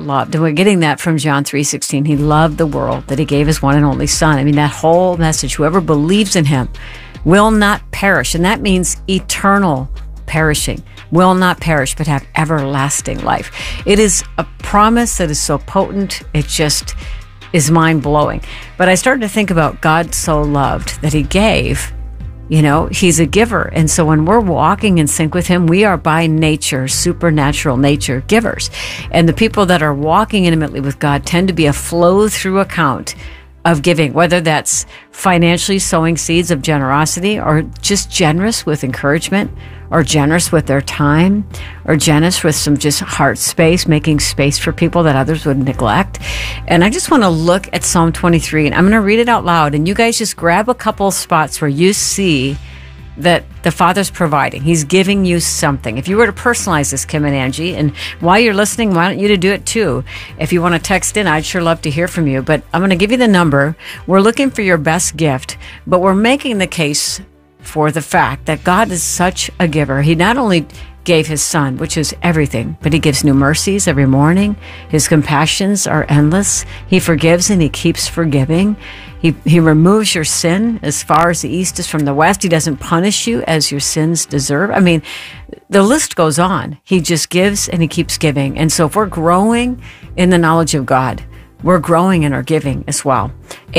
loved. And we're getting that from John 3:16. He loved the world that he gave his one and only son. I mean, that whole message, whoever believes in him will not perish. And that means eternal perishing, will not perish, but have everlasting life. It is a promise that is so potent. It just is mind-blowing. But I started to think about God so loved that he gave. You know, he's a giver. And so when we're walking in sync with him, we are by nature, supernatural nature givers. And the people that are walking intimately with God tend to be a flow-through account of giving, whether that's financially sowing seeds of generosity or just generous with encouragement or generous with their time or generous with some just heart space, making space for people that others would neglect. And I just want to look at Psalm 23, and I'm going to read it out loud, and you guys just grab a couple spots where you see that the Father's providing. He's giving you something. If you were to personalize this, Kim and Angie, and while you're listening, why don't you to do it too? If you want to text in, I'd sure love to hear from you. But I'm going to give you the number. We're looking for your best gift, but we're making the case for the fact that God is such a giver. He not only gave his son, which is everything, but he gives new mercies every morning. His compassions are endless. He forgives and he keeps forgiving. He removes your sin as far as the east is from the west. He doesn't punish you as your sins deserve. I mean, the list goes on. He just gives and he keeps giving. And so if we're growing in the knowledge of God, we're growing in our giving as well.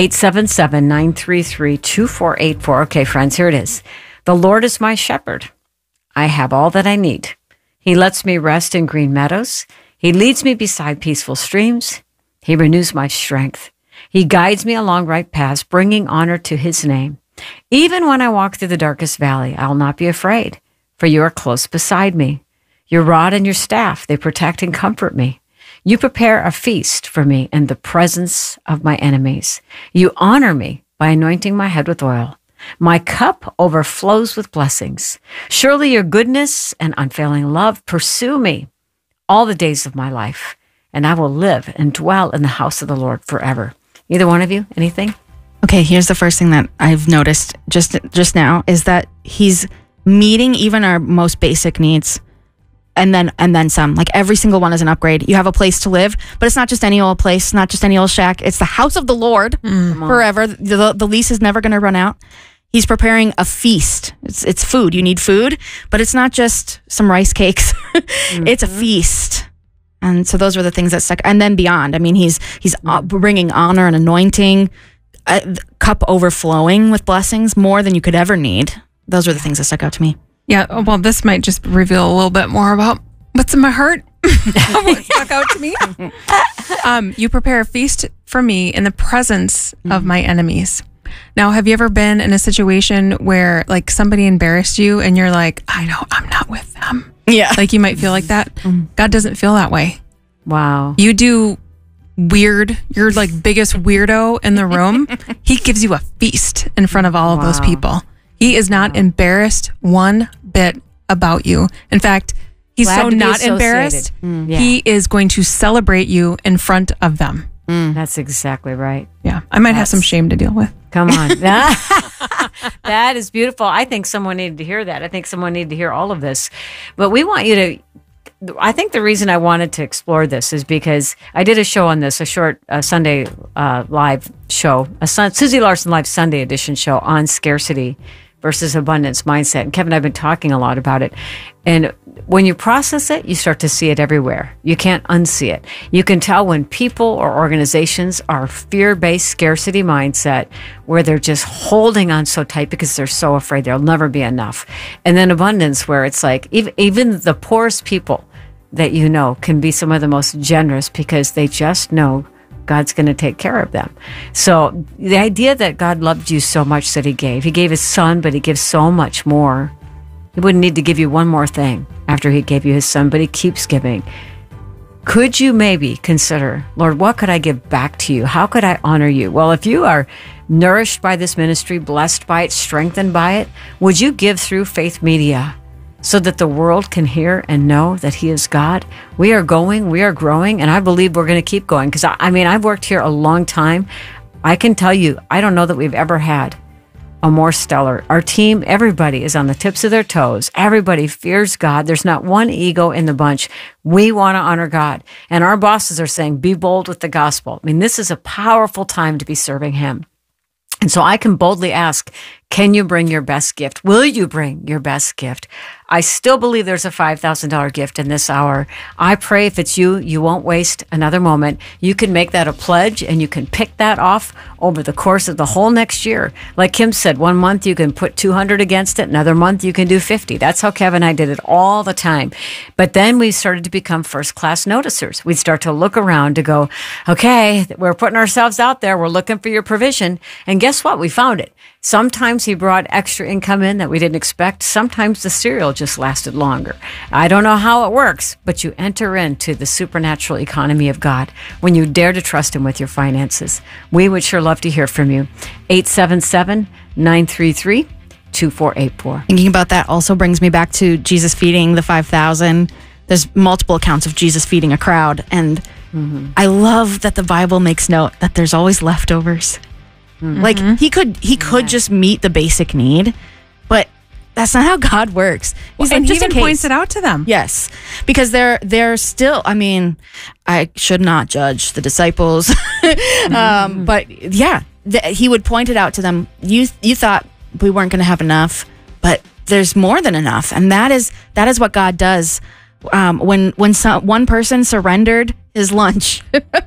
877-933-2484. Okay, friends, here it is. The Lord is my shepherd. I have all that I need. He lets me rest in green meadows. He leads me beside peaceful streams. He renews my strength. He guides me along right paths, bringing honor to his name. Even when I walk through the darkest valley, I will not be afraid, for you are close beside me. Your rod and your staff, they protect and comfort me. You prepare a feast for me in the presence of my enemies. You honor me by anointing my head with oil. My cup overflows with blessings. Surely your goodness and unfailing love pursue me all the days of my life, and I will live and dwell in the house of the Lord forever. Either one of you, anything? Okay, here's the first thing that I've noticed just now is that he's meeting even our most basic needs. And then some. Like every single one is an upgrade. You have a place to live, but it's not just any old place, not just any old shack. It's the house of the Lord forever. The lease is never going to run out. He's preparing a feast. It's food. You need food, but it's not just some rice cakes. It's a feast. And so those were the things that stuck. And then beyond, I mean, he's bringing honor and anointing, a cup overflowing with blessings, more than you could ever need. Those were the things that stuck out to me. Yeah, well, this might just reveal a little bit more about what's in my heart. What stuck out to me. You prepare a feast for me in the presence of my enemies. Now, have you ever been in a situation where like somebody embarrassed you and you're like, I know, I'm not with them. Yeah. Like you might feel like that. God doesn't feel that way. Wow. You do weird. You're like biggest weirdo in the room. He gives you a feast in front of all of those people. He is not embarrassed one bit about you. In fact, he's so not embarrassed. He is going to celebrate you in front of them. That's exactly right. Yeah. I might have some shame to deal with. Come on. That is beautiful. I think someone needed to hear that. I think someone needed to hear all of this. But we want you to, I think the reason I wanted to explore this is because I did a show on this, a short Sunday live show, Susie Larson Live Sunday edition show on scarcity versus abundance mindset. And Kevin and I have been talking a lot about it. And when you process it, you start to see it everywhere. You can't unsee it. You can tell when people or organizations are fear-based scarcity mindset, where they're just holding on so tight because they're so afraid there'll never be enough. And then abundance, where it's like even the poorest people that you know can be some of the most generous because they just know God's going to take care of them. So the idea that God loved you so much that he gave his son, but he gives so much more. He wouldn't need to give you one more thing after he gave you his son, but he keeps giving. Could you maybe consider, Lord, what could I give back to you? How could I honor you? Well, if you are nourished by this ministry, blessed by it, strengthened by it, would you give through Faith Media so that the world can hear and know that he is God? We are going, we are growing, and I believe we're going to keep going. Because, I mean, I've worked here a long time. I can tell you, I don't know that we've ever had a more stellar. Our team, everybody is on the tips of their toes. Everybody fears God. There's not one ego in the bunch. We want to honor God. And our bosses are saying, be bold with the gospel. I mean, this is a powerful time to be serving him. And so I can boldly ask, can you bring your best gift? Will you bring your best gift? I still believe there's a $5,000 gift in this hour. I pray if it's you, you won't waste another moment. You can make that a pledge and you can pick that off over the course of the whole next year. Like Kim said, 1 month you can put 200 against it. Another month you can do 50. That's how Kevin and I did it all the time. But then we started to become first-class noticers. We'd start to look around to go, okay, we're putting ourselves out there. We're looking for your provision. And guess what? We found it. Sometimes he brought extra income in that we didn't expect. Sometimes the cereal just lasted longer. I don't know how it works, but you enter into the supernatural economy of God when you dare to trust him with your finances. We would sure love to hear from you. 877-933-2484. Thinking about that also brings me back to Jesus feeding the 5,000. There's multiple accounts of Jesus feeding a crowd. And I love that the Bible makes note that there's always leftovers. Like he could just meet the basic need, but that's not how God works. He's and he even points it out to them. Yes, because they're still. I mean, I should not judge the disciples, but yeah, he would point it out to them. You thought we weren't going to have enough, but there's more than enough, and that is what God does. When one person surrendered his lunch,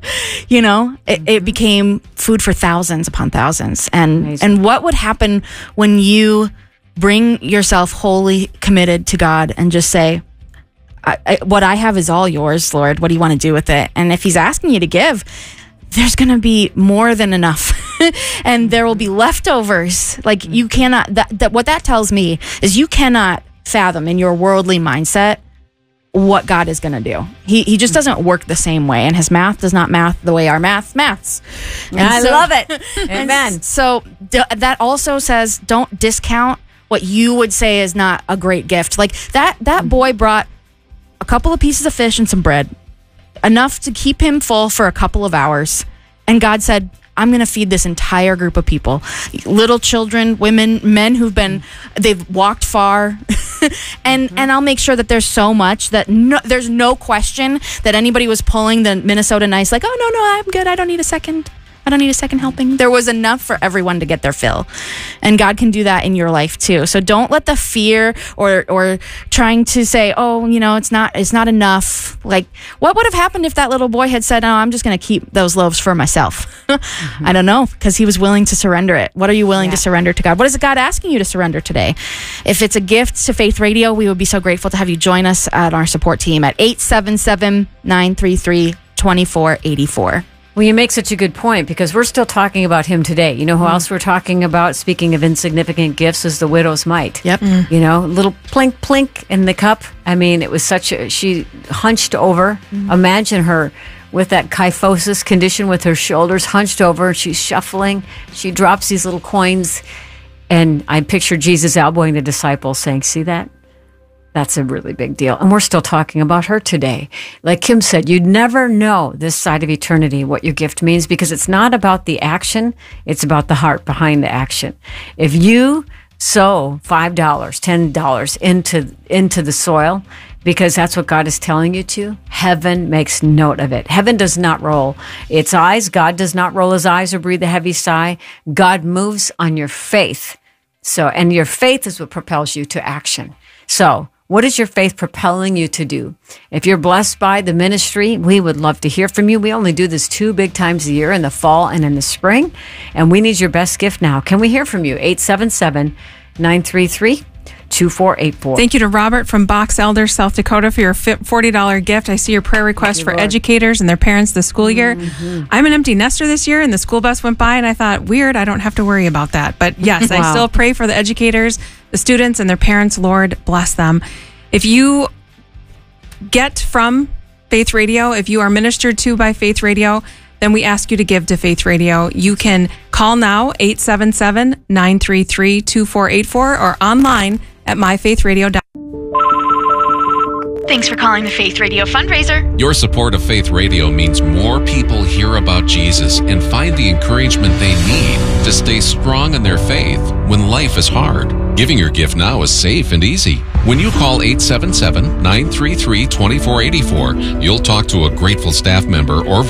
it became food for thousands upon thousands. And what would happen when you bring yourself wholly committed to God and just say, what I have is all yours, Lord. What do you want to do with it? And if he's asking you to give, there's going to be more than enough and there will be leftovers. Like you cannot, what that tells me is you cannot fathom in your worldly mindset what God is going to do. He just doesn't work the same way, and his math does not math the way our maths. And I love it. Amen. So that also says don't discount what you would say is not a great gift. Like that boy brought a couple of pieces of fish and some bread, enough to keep him full for a couple of hours. And God said, I'm going to feed this entire group of people, little children, women, men they've walked far. And I'll make sure that there's so much that there's no question that anybody was pulling the Minnesota Nice like, oh, no, I'm good. I don't need a second helping. There was enough for everyone to get their fill. And God can do that in your life too. So don't let the fear or trying to say, oh, it's not enough. Like, what would have happened if that little boy had said, oh, I'm just going to keep those loaves for myself? I don't know, because he was willing to surrender it. What are you willing to surrender to God? What is God asking you to surrender today? If it's a gift to Faith Radio, we would be so grateful to have you join us at our support team at 877-933-2484. Well, you make such a good point because we're still talking about him today. You know who else we're talking about, speaking of insignificant gifts, is the widow's mite. Yep. Little plink, plink in the cup. I mean, it was she hunched over. Imagine her with that kyphosis condition with her shoulders hunched over. She's shuffling. She drops these little coins. And I picture Jesus elbowing the disciples saying, see that? That's a really big deal. And we're still talking about her today. Like Kim said, you'd never know this side of eternity what your gift means because it's not about the action. It's about the heart behind the action. If you sow $5, $10 into the soil because that's what God is telling you to, heaven makes note of it. Heaven does not roll its eyes. God does not roll his eyes or breathe a heavy sigh. God moves on your faith. And your faith is what propels you to action. So, what is your faith propelling you to do? If you're blessed by the ministry, we would love to hear from you. We only do this 2 big times a year, in the fall and in the spring. And we need your best gift now. Can we hear from you? 877-933-2484. Thank you to Robert from Box Elder, South Dakota, for your $40 gift. I see your prayer request for educators and their parents this school year. I'm an empty nester this year, and the school bus went by, and I thought, weird, I don't have to worry about that. But yes, I still pray for the educators, the students, and their parents. Lord, bless them. If you get from Faith Radio, if you are ministered to by Faith Radio, then we ask you to give to Faith Radio. You can call now, 877-933-2484, or online at myfaithradio.com. Thanks for calling the Faith Radio fundraiser. Your support of Faith Radio means more people hear about Jesus and find the encouragement they need to stay strong in their faith when life is hard. Giving your gift now is safe and easy. When you call 877-933-2484, you'll talk to a grateful staff member or